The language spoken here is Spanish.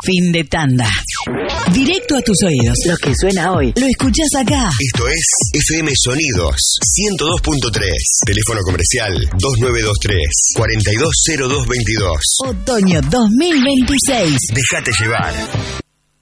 Fin de tanda. Directo a tus oídos. Lo que suena hoy, lo escuchás acá. Esto es FM Sonidos 102.3. Teléfono comercial 2923-420222. Otoño 2026. Déjate llevar.